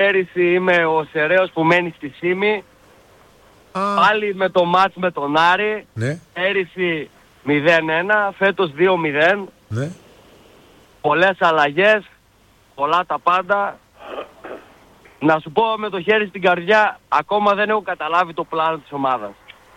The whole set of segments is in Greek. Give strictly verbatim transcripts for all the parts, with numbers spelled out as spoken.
Πέρυσι είμαι ο Σεραίος που μένει στη Σύμη. Α. Πάλι με το μάτς με τον Άρη. Ναι. Πέρυσι μηδέν ένα, φέτος δύο μηδέν. Ναι. Πολλές αλλαγές, πολλά τα πάντα. Να σου πω με το χέρι στην καρδιά, ακόμα δεν έχω καταλάβει το πλάνο της ομάδας.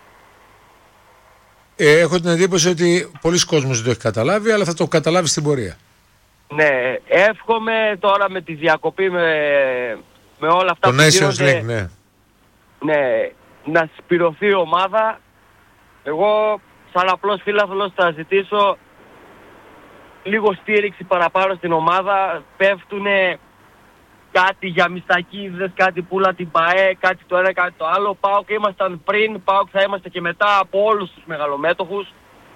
Ε, έχω την εντύπωση ότι πολλοί κόσμος δεν το έχει καταλάβει, αλλά θα το καταλάβει στην πορεία. Ναι, εύχομαι τώρα με τη διακοπή, με, με όλα αυτά το που Nations γίνονται, League, ναι. ναι, να συσπηρωθεί η ομάδα. Εγώ σαν απλός φίλαθλος θα ζητήσω λίγο στήριξη παραπάνω στην ομάδα. Πέφτουνε κάτι για μιστακίδες, κάτι πουλα την ΠΑΕ, κάτι το ένα, κάτι το άλλο. ΠΑΟΚ ήμασταν πριν, ΠΑΟΚ θα είμαστε και μετά από όλους τους μεγαλομέτωχους.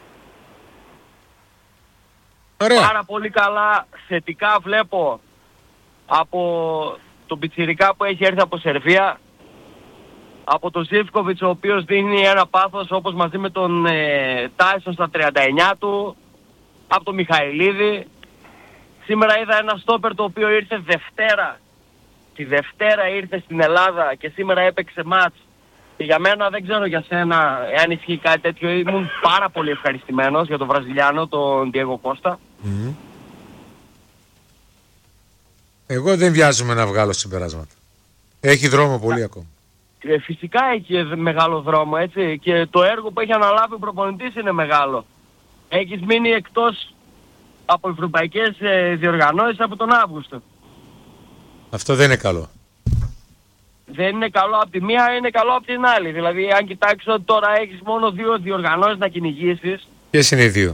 Ωραία. Πάρα πολύ καλά θετικά βλέπω από τον πιτσιρικά που έχει έρθει από Σερβία, από τον Ζίβκοβιτς ο οποίος δίνει ένα πάθος όπως μαζί με τον ε, Τάισον στα τριάντα εννιά του, από τον Μιχαηλίδη. Σήμερα είδα ένα στόπερ το οποίο ήρθε Δευτέρα. Τη Δευτέρα ήρθε στην Ελλάδα και σήμερα έπαιξε μάτς. Και για μένα, δεν ξέρω για σένα εάν ισχύει κάτι τέτοιο, ήμουν πάρα πολύ ευχαριστημένος για τον Βραζιλιάνο, τον Διέγκο Κώστα. Mm. Εγώ δεν βιάζομαι να βγάλω συμπεράσματα. Έχει δρόμο πολύ ακόμα. Ε, φυσικά έχει μεγάλο δρόμο, έτσι, και το έργο που έχει αναλάβει ο προπονητής είναι μεγάλο. Έχεις μείνει εκτός από ευρωπαϊκές ε, διοργανώσεις από τον Αύγουστο. Αυτό δεν είναι καλό. Δεν είναι καλό από τη μία, είναι καλό από την άλλη. Δηλαδή, αν κοιτάξεις ότι τώρα έχεις μόνο δύο διοργανώσεις να κυνηγήσεις. Ποιες είναι οι δύο?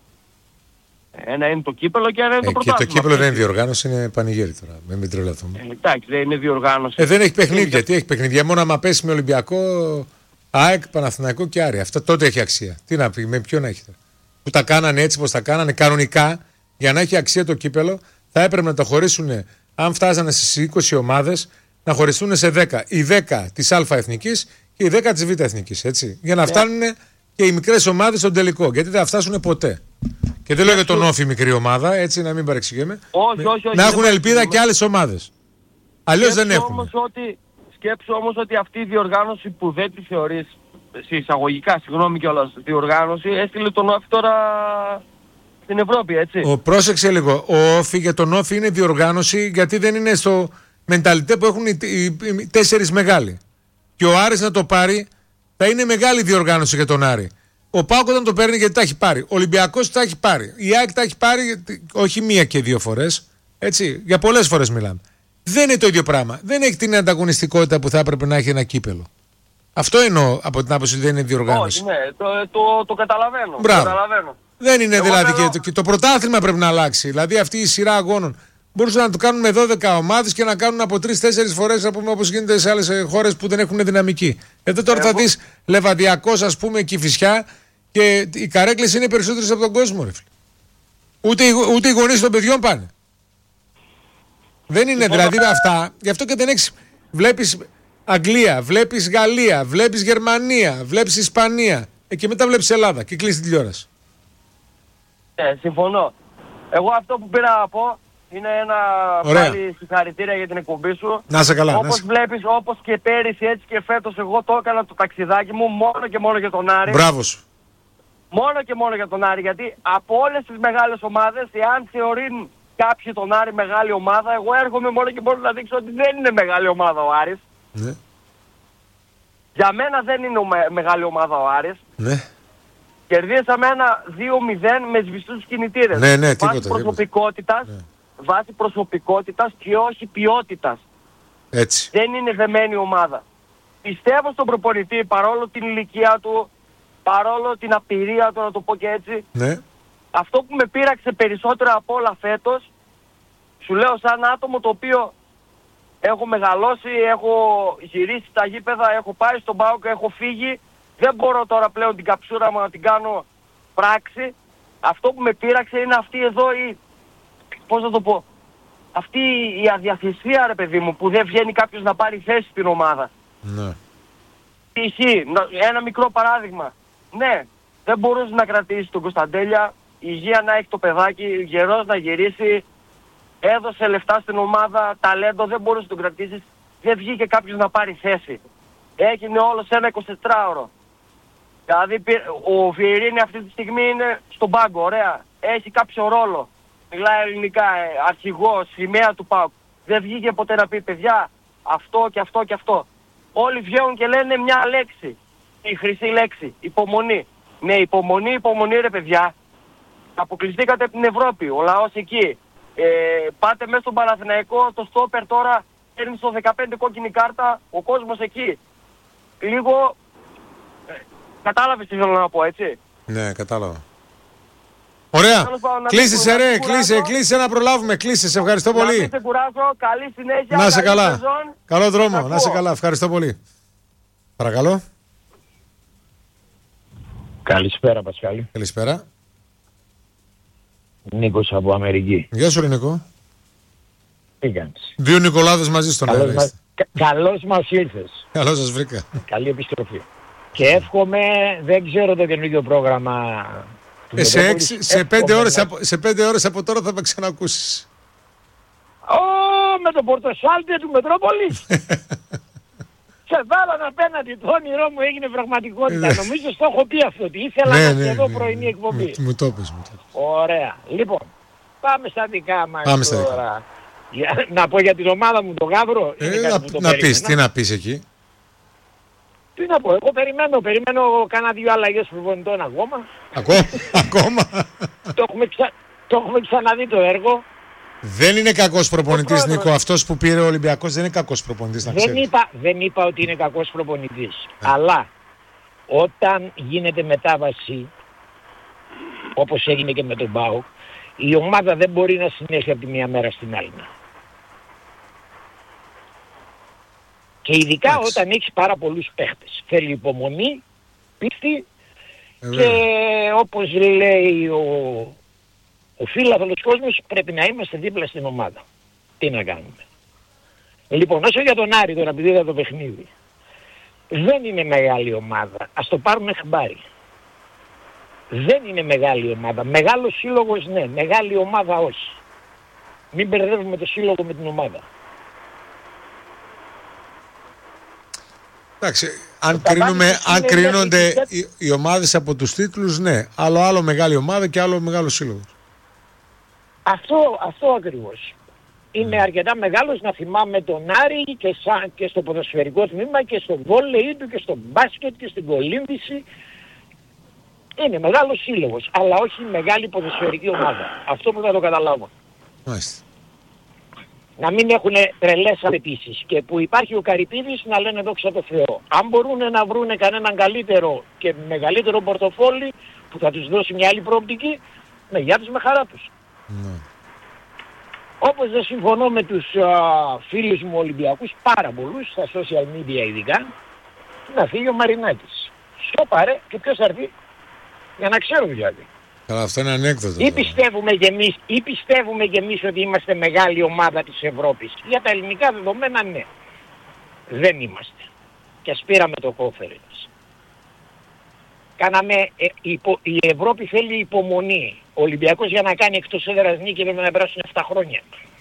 Ένα είναι το κύπελο και ένα είναι ε, το και πρωτάθλημα. το κύπελο δεν είναι διοργάνωση, είναι πανηγύρι τώρα. Με μην τρελαθούμε. Ε, εντάξει, δεν είναι διοργάνωση. Ε, δεν έχει παιχνίδια. Τι έχει παιχνίδια? Μόνο άμα πέσει με Ολυμπιακό, ΑΕΚ, Παναθηναϊκό και Άρη. Αυτό τότε έχει αξία. Τι να πει, με ποιον έχει τώρα? Που τα κάνανε έτσι πως τα κάνανε κανονικά, για να έχει αξία το κύπελο, θα έπρεπε να το χωρίσουν, αν φτάζανε στις είκοσι ομάδες, να χωριστούν σε δέκα. Οι δέκα της Α εθνικής και οι δέκα της Β εθνικής. Έτσι. Για να φτάνουν και οι μικρές ομάδες στον τελικό. Γιατί δεν θα φτάσουν ποτέ. Και δεν λέω για τον Όφη μικρή ομάδα, έτσι, να μην παρεξηγούμε. Όχι, όχι, όχι, να έχουν ελπίδα όχι. και άλλες ομάδες. Αλλιώς δεν έχουν. Όμως ότι, σκέψου όμως ότι αυτή η διοργάνωση που δεν τη θεωρείς, σε εισαγωγικά, συγγνώμη κιόλας, διοργάνωση, έστειλε τον Όφη τώρα στην Ευρώπη, έτσι. Ο, πρόσεξε λίγο. Ο Όφη για τον Όφη είναι διοργάνωση γιατί δεν είναι στο μενταλιτέ που έχουν οι, οι, οι, οι τέσσερις μεγάλοι. Και ο Άρης να το πάρει θα είναι μεγάλη διοργάνωση για τον Άρη. Ο ΠΑΟΚ όταν το παίρνει γιατί τα έχει πάρει. Ο Ολυμπιακός τα έχει πάρει. Η ΑΕΚ τα έχει πάρει όχι μία και δύο φορές. Έτσι, για πολλές φορές μιλάμε. Δεν είναι το ίδιο πράγμα. Δεν έχει την ανταγωνιστικότητα που θα έπρεπε να έχει ένα κύπελο. Αυτό εννοώ από την άποψη ότι δεν είναι διοργάνωση. Όχι, ναι, το, το, το καταλαβαίνω. Μπράβο. Το καταλαβαίνω. Δεν είναι Εγώ δηλαδή θέλω... και, το, και το πρωτάθλημα πρέπει να αλλάξει. Δηλαδή αυτή η σειρά αγώνων μπορούσαν να το κάνουν με δώδεκα ομάδες και να κάνουν από τρεις τέσσερις φορές, όπως γίνεται σε άλλες χώρες που δεν έχουν δυναμική. Εδώ τώρα Εγώ... θα δεις Λεβαδιακός, ας πούμε, Κηφισιά, και οι καρέκλες είναι περισσότερες από τον κόσμο, ρε φίλε. Ούτε, ούτε οι γονείς των παιδιών πάνε. Δεν είναι δηλαδή αυτά. Γι' αυτό και δεν έχεις. Βλέπεις Αγγλία, βλέπεις Γαλλία, βλέπεις Γερμανία, βλέπεις Ισπανία. Ε, και μετά βλέπεις Ελλάδα και κλείσει τη τηλεόραση. Ναι, συμφωνώ. Εγώ αυτό που πήρα να πω είναι ένα πάλι συγχαρητήρια για την εκπομπή σου. Να σε καλά. Όπως σε... βλέπεις, όπως και πέρυσι έτσι και φέτος, εγώ το έκανα το ταξιδάκι μου μόνο και μόνο για τον Άρη. Μπράβο σου. Μόνο και μόνο για τον Άρη, γιατί από όλες τις μεγάλες ομάδες, εάν θεωρεί κάποιοι τον Άρη μεγάλη ομάδα, εγώ έρχομαι μόνο και μόνο να δείξω ότι δεν είναι μεγάλη ομάδα ο Άρης. Ναι. Για μένα δεν είναι με, μεγάλη ομάδα ο Άρης. Ναι. Κερδίσαμε ένα δύο μηδέν με σβηστούς κινητήρες. Ναι, ναι, τίποτα, βάσει προσωπικότητας, ναι. βάσει προσωπικότητας και όχι ποιότητας. Έτσι. Δεν είναι δεμένη ομάδα. Πιστεύω στον προπονητή, παρόλο την ηλικία του, παρόλο την απειρία του, να το πω και έτσι. Ναι. Αυτό που με πείραξε περισσότερο από όλα φέτος, σου λέω σαν άτομο το οποίο έχω μεγαλώσει, έχω γυρίσει τα γήπεδα, έχω πάει στον ΠΑΟΚ, έχω φύγει. Δεν μπορώ τώρα πλέον την καψούρα μου να την κάνω πράξη. Αυτό που με πείραξε είναι αυτή εδώ η, πώς να το πω, αυτή η αδιαθυσία, ρε παιδί μου, που δεν βγαίνει κάποιος να πάρει θέση στην ομάδα. Ναι. Π.χ. ένα μικρό παράδειγμα. Ναι, δεν μπορούσε να κρατήσει τον Κωνσταντέλια, η υγεία να έχει το παιδάκι, γερός να γυρίσει. έδωσε λεφτά στην ομάδα, ταλέντο, δεν μπορούσε να τον κρατήσεις. Δεν βγήκε κάποιος να πάρει θέση. Έγινε όλο σε ένα εικοσιτετράωρο. Δηλαδή ο Βιερίνη αυτή τη στιγμή είναι στον πάγκο, ωραία. Έχει κάποιο ρόλο. Μιλάει ελληνικά, ε, αρχηγός, σημαία του ΠΑΟΚ. Δεν βγήκε ποτέ να πει παιδιά αυτό και αυτό και αυτό. Όλοι βγαίνουν και λένε μια λέξη. Η χρυσή λέξη. Υπομονή. Ναι, υπομονή, υπομονή ρε παιδιά. Αποκλειστήκατε από την Ευρώπη. Ο λαός εκεί. Ε, πάτε μέσα στον Παναθηναϊκό, το στόπερ τώρα παίρνει στο δεκαπέντε κόκκινη κάρτα. Ο κόσμος εκεί. Λίγο... Ε, κατάλαβες τι θέλω να πω, έτσι. Ναι, κατάλαβα. Ωραία. Κλείσε, ρε, κλείσε, κλείσε να προλάβουμε. Κλείσε, σε ευχαριστώ πολύ. Να σε κουράσω, καλή συνέχεια. Να σε καλά. Σεζόν. Καλό δρόμο, να σε καλά. Ευχαριστώ πολύ. Παρακαλώ. Καλησπέρα, Πασχάλη. Καλησπέρα. Νίκος από Αμερική. Γεια σου, ρε Νικό. Τι κάνεις? Δύο Νικολάδες μαζί στον αέρα. Μας... Κα- καλώς μας ήρθες. Καλώς σας βρήκα. Καλή επιστροφή. Και εύχομαι, δεν ξέρω το καινούργιο πρόγραμμα του Ε, σε, Μετρόπολης, έξι, σε, πέντε εύχομαι ώρες να- από, σε πέντε ώρες από τώρα θα με ξανακούσεις. Ω, με το πορτοσάλτε του Μετρόπολης. Σε βάλαν απέναντι, το όνειρό μου έγινε πραγματικότητα. Ναι. Νομίζω στο έχω πει αυτό, ότι ήθελα Ναι, να ναι, σε δω ναι, πρωινή ναι. εκπομπή. Μου, μου το πες, μου το πες. Ωραία. Λοιπόν, πάμε στα δικά μας Πάμε στα δικά. τώρα. Για, να πω για την ομάδα μου, τον Γαύρο. είναι Ε, κάτι να, που το να πεις, περίμενα. τι να πεις εκεί. Τι να πω, εγώ περιμένω, περιμένω κάνα δύο αλλαγές προπονητών ακόμα. Ακόμα, ακόμα. το, έχουμε ξα... το έχουμε ξαναδεί το έργο. Δεν είναι κακός προπονητής, πρόεδρος. Νίκο. Αυτός που πήρε ο Ολυμπιακός δεν είναι κακός προπονητής, να Δεν ξέρεις. είπα, δεν είπα ότι είναι κακός προπονητής. Αλλά όταν γίνεται μετάβαση, όπως έγινε και με τον ΠΑΟΚ, η ομάδα δεν μπορεί να συνέχει από τη μία μέρα στην άλλη. Και ειδικά Εντάξει. όταν έχεις πάρα πολλούς παίχτες. Θέλει υπομονή, πίστη Ε, και βέβαια. όπως λέει ο, ο φίλαθλος κόσμος, πρέπει να είμαστε δίπλα στην ομάδα. Τι να κάνουμε. Λοιπόν, όσο για τον Άρη τώρα, επειδή είδα το παιχνίδι, δεν είναι μεγάλη ομάδα. Ας το πάρουμε χαμπάρι. Δεν είναι μεγάλη ομάδα. Μεγάλος σύλλογος ναι, μεγάλη ομάδα όχι. Μην μπερδεύουμε το σύλλογο με την ομάδα. Εντάξει, αν, Το κρίνουμε, ταβάνι αν είναι κρίνονται μέχρι- οι, οι ομάδες από τους τίτλους, ναι. Άλλο άλλο μεγάλη ομάδα και άλλο μεγάλο σύλλογο. Αυτό, αυτό ακριβώς. Είναι αρκετά μεγάλος να θυμάμαι τον Άρη και, σαν, και στο ποδοσφαιρικό τμήμα και στο βόλεϊ του και στο μπάσκετ και στην κολύμβηση. Είναι μεγάλος σύλλογος, αλλά όχι μεγάλη ποδοσφαιρική ομάδα. Αυτό που θα το καταλάβω. Μάλιστα. Να μην έχουν τρελές απαιτήσεις και που υπάρχει ο Καρυπίδης να λένε δόξα τω Θεώ. Αν μπορούν να βρουν κανέναν καλύτερο και μεγαλύτερο πορτοφόλι που θα τους δώσει μια άλλη προοπτική, με γεια τους, με χαρά τους. Ναι. Όπως δεν συμφωνώ με τους α, φίλους μου Ολυμπιακούς, πάρα πολλούς, στα social media ειδικά, να φύγει ο Μαρινάκης. Σοπαρέ και ποιος θα έρθει, για να ξέρουν δηλαδή. Καλά, αυτό είναι ανέκδοτο. Ή τώρα. πιστεύουμε κι εμείς, ή πιστεύουμε κι εμείς ότι είμαστε μεγάλη ομάδα της Ευρώπης. Για τα ελληνικά δεδομένα ναι. Δεν είμαστε. Και ας πήραμε το conference. Κάναμε, ε, υπο, η Ευρώπη θέλει υπομονή. Ο Ολυμπιακός για να κάνει εκτός έδρας νίκη πρέπει να περάσουν επτά χρόνια.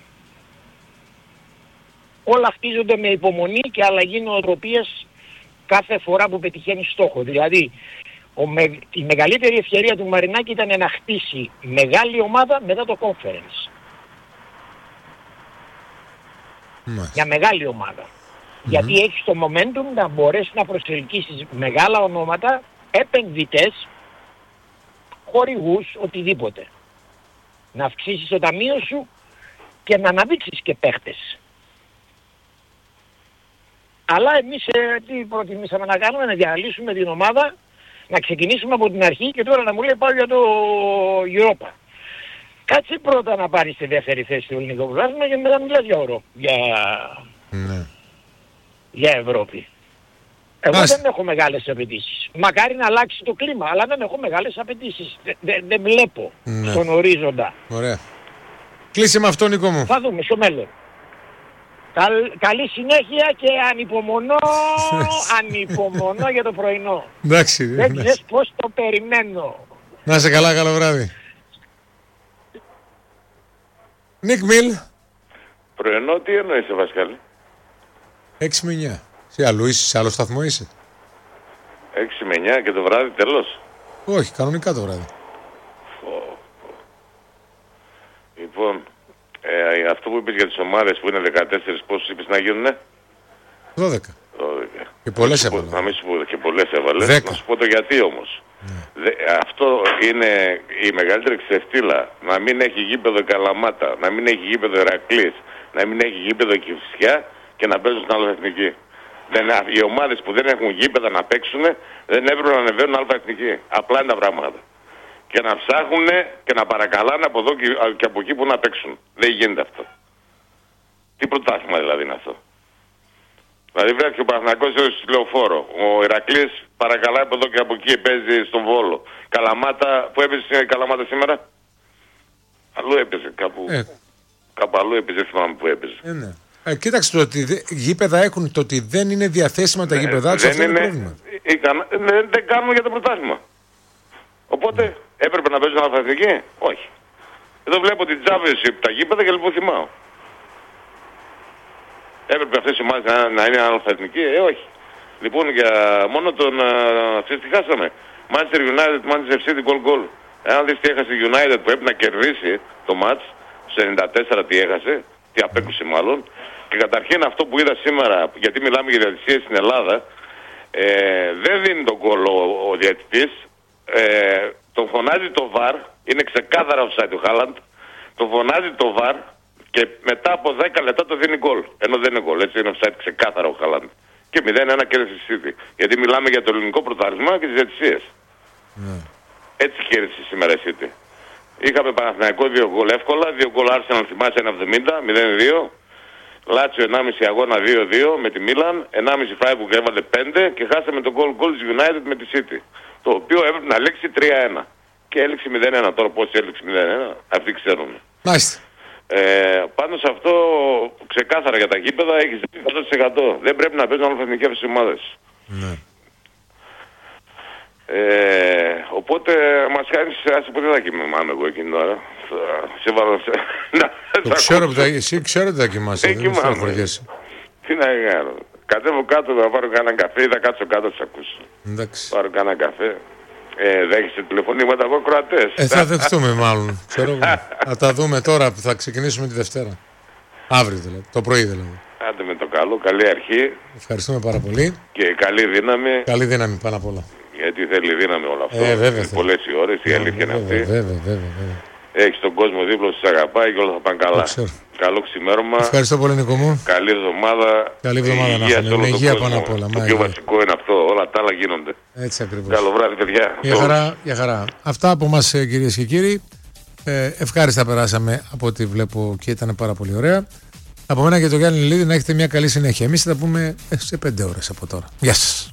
Όλα χτίζονται με υπομονή και αλλαγή νοοτροπίας κάθε φορά που πετυχαίνει στόχο. Δηλαδή, ο με, η μεγαλύτερη ευκαιρία του Μαρινάκη ήταν να χτίσει μεγάλη ομάδα μετά το conference. Μάλιστα. Για μεγάλη ομάδα. Γιατί έχεις το momentum να μπορέσει να προσελκύσεις μεγάλα ονόματα, επενδυτές, χορηγούς, οτιδήποτε. Να αυξήσεις το ταμείο σου και να αναδείξεις και παίχτες. Αλλά εμείς ε, τι προτιμήσαμε να κάνουμε, να διαλύσουμε την ομάδα, να ξεκινήσουμε από την αρχή και τώρα να μου λέει πάω για το Europa. Κάτσε πρώτα να πάρεις τη δεύτερη θέση του ελληνικού πρωτάθλημα και μετά μιλάς για ορό, για, Ναι. για Ευρώπη. Εγώ Μάλιστα. δεν έχω μεγάλες απαιτήσεις. Μακάρι να αλλάξει το κλίμα, αλλά δεν έχω μεγάλες απαιτήσεις. Δεν δε, δεν βλέπω Ναι. στον ορίζοντα. Ωραία. Κλείσε με αυτό, Νίκο μου. Θα δούμε στο μέλλον. Καλ, καλή συνέχεια και ανυπομονώ, ανυπομονώ για το πρωινό. Εντάξει. Δεν εντάξει. ξέρεις πώς το περιμένω. Να είσαι καλά, καλό βράδυ. Νίκ Μιλ, Πρωινό τι εννοείς, Βασκάλη? έξι με εννιά. Σε αλλού είσαι, σε άλλο σταθμό είσαι? έξι με εννιά και το βράδυ τέλος? Όχι, κανονικά το βράδυ. Φω. Λοιπόν, ε, αυτό που είπες για τις ομάδες που είναι δεκατέσσερις, πόσους είπες να γίνουνε? δώδεκα. δώδεκα. Και πολλές έβαλε. Να μην σου πω και πολλές έβαλες. δέκα. Να σου πω το γιατί όμως. Ναι. Δε, αυτό είναι η μεγαλύτερη ξεφτύλα. Να μην έχει γήπεδο Καλαμάτα, να μην έχει γήπεδο Ηρακλής, να μην έχει γήπεδο Κηφισιά και να παίζουν στην Αλφα-Εθνική. Δεν, οι ομάδες που δεν έχουν γήπεδα να παίξουν δεν έπρεπε να ανεβαίνουν Αλφα-Εθνική. Απλά είναι τα πράγματα. Και να ψάχνουν και να παρακαλάνε από εδώ και, και από εκεί που να παίξουν. Δεν γίνεται αυτό. Τι πρωτάθλημα δηλαδή είναι αυτό? Δηλαδή βρέθηκε ο Παναθηναϊκός στο Λεωφόρο. Ο Ηρακλής παρακαλάει από εδώ και από εκεί, παίζει στον Βόλο. Καλαμάτα, που έπαιζε η Καλαμάτα σήμερα? Αλλού έπαιζε, κάπου, ε. κάπου αλλού έπαιζε, θυμάμαι που έπαιζε. Ε, ναι. Ε, κοίταξε, το ότι δε, γήπεδα έχουν, το ότι δεν είναι διαθέσιμα τα ναι, γήπεδά τους, αυτό είναι πρόβλημα. Ικανα, δεν, δεν κάνουν για το πρωτάθλημα. Οπότε ναι. έπρεπε να παίζουν Αλφα-Εθνική? Όχι. Εδώ βλέπω την Championship, τα γήπεδα και λοιπόν θυμάω. Έπρεπε αυτές οι ομάδες να, να είναι Αλφα-Εθνική? Ε, όχι. Λοιπόν, για μόνο τον αυτές τι χάσαμε. Manchester United, Manchester City, goal goal. Εάν δεις τι έχασε η United που έπρεπε να κερδίσει το match, στο ενενήντα τέσσερα τι έχασε, τι απέκουσε μάλλον. Και καταρχήν αυτό που είδα σήμερα, γιατί μιλάμε για διαιτησίες στην Ελλάδα, ε, δεν δίνει τον goal ο, ο διαιτητής. Ε, τον φωνάζει το βαρ, είναι ξεκάθαρα offside ο Χάλαντ, τον φωνάζει το βαρ και μετά από δέκα λεπτά το δίνει γκολ. Ενώ δεν είναι γκολ, έτσι είναι offside ξεκάθαρα ο Χάλαντ. Και μηδέν ένα κέρδισε η City. Γιατί μιλάμε για το ελληνικό πρωτάθλημα και τις διαιτησίες. Mm. Έτσι κέρδισε σήμερα η City. Είχαμε Παναθηναϊκό δύο γκολ εύκολα, δύο γκολ Arsenal θυμάσαι ένα εβδομήντα, μηδέν δύο. Λάτσιο ενάμιση αγώνα δύο δύο με τη Μίλαν, ενάμιση Φράιμπουργκ έβαλε πέντε και χάσαμε το γκολ γκολ της United με τη City. Το οποίο έπρεπε να λήξει τρία ένα. Και έληξε μηδέν ένα. Τώρα πώς έληξε μηδέν ένα, αυτοί ξέρουν. Μάλιστα. Ε, πάντως αυτό ξεκάθαρα για τα γήπεδα έχεις εκατό τοις εκατό. Δεν πρέπει να παίζουν αλφα-εθνικές αυτές τις ομάδες. Ναι. Ε, οπότε μας κάνεις, ας πω δεν θα κοιμάμαι εγώ εκείνη τώρα. Σε βάλω σε... Το ξέρω που θα, εσύ ξέρω ότι θα κοιμάσαι. Δεν κοιμάμαι. Τι να κάνω. Κατέβω κάτω να πάρω κανένα καφέ ή θα κάτσω κάτω να σας ακούσω. Εντάξει. Πάρω κανένα καφέ. Ε, δέχεστε τηλεφωνήματα από κροατές. Ε, θα δεχτούμε μάλλον. Ξέρω, θα τα δούμε τώρα που θα ξεκινήσουμε τη Δευτέρα. Αύριο δηλαδή, το πρωί δηλαδή. Άντε με το καλό, καλή αρχή. Ευχαριστούμε πάρα πολύ. Και καλή δύναμη. Καλή δύναμη πάνω απ' όλα. Γιατί θέλει δύναμη όλο αυτό. Ε, βέβαια. Πολλές οι ώρες, η αλήθεια είναι αυτή. Βέβαια, βέβαια, βέβαια. Έχεις τον κόσμο δίπλα σου, σε αγαπάει και όλα θα πάνε καλά. Καλό ξημέρωμα. Ευχαριστώ πολύ, Νίκο μου. Καλή εβδομάδα. Καλή εβδομάδα να έχουμε. Με υγεία πάνω απ' όλα. Το πιο βασικό είναι αυτό. Όλα τα άλλα γίνονται. Έτσι ακριβώς. Καλό βράδυ, παιδιά. Για χαρά, για χαρά. Αυτά από εμάς, κυρίες και κύριοι. Ε, ευχάριστα περάσαμε από ό,τι βλέπω και ήταν πάρα πολύ ωραία. Από μένα και τον Γιάννη Λιλίδη να έχετε μια καλή συνέχεια. Εμείς θα τα πούμε σε πέντε ώρες από τώρα. Γεια σας.